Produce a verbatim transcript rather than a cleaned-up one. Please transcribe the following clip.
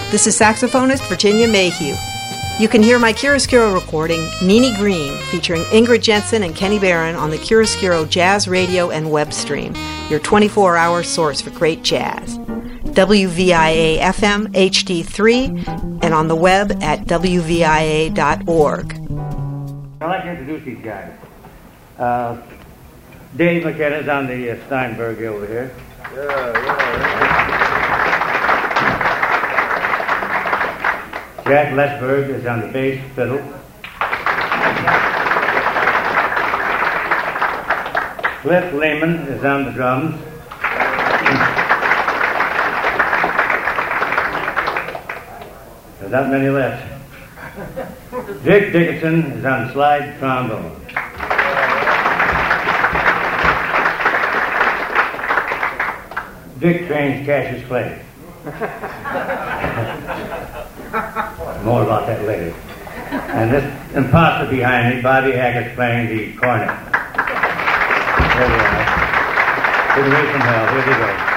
This is saxophonist Virginia Mayhew. You can hear my chiaroscuro recording, Nini Green, featuring Ingrid Jensen and Kenny Barron on the Chiaroscuro Jazz Radio and web stream, your twenty-four hour source for great jazz. W V I A F M H D three and on the web at W V I A dot org. I'd like to introduce these guys. Uh, Dave McKenna's on the uh, Steinberg over here. Yeah, yeah, yeah. Jack Lesberg is on the bass fiddle. Cliff Lehman is on the drums. There's not many left. Dick Dickinson is on the slide trombone. Dick trains Cassius Clay. More about that later. And this imposter behind me, Bobby Hackett's playing the cornet. There we are. Good away from hell. Here we go.